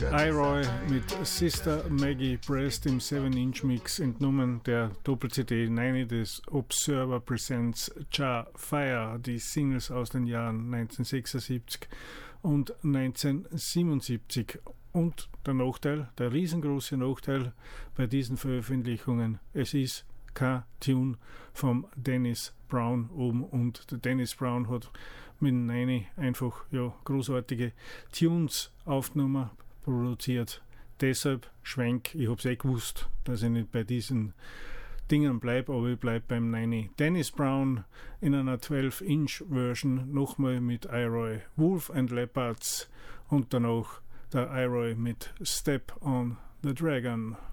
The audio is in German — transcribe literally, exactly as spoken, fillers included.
I-Roy mit Sister Maggie Breast im seven inch Mix, entnommen der Doppel-C D neun des Observer Presents Jar Fire, die Singles aus den Jahren neunzehnhundertsechsundsiebzig und neunzehnhundertsiebenundsiebzig. Und der Nachteil, der riesengroße Nachteil bei diesen Veröffentlichungen, es ist kein Tune vom Dennis Brown oben, und der Dennis Brown hat mit Neini einfach ja, großartige Tunes aufgenommen, produziert. Deshalb Schwenk, ich hab's eh gewusst, dass ich nicht bei diesen Dingen bleibe, aber ich bleibe beim Neini. Dennis Brown in einer twelve inch Version, nochmal mit I-Roy, Wolf and Leopards, und danach der I-Roy mit Step on the Dragon.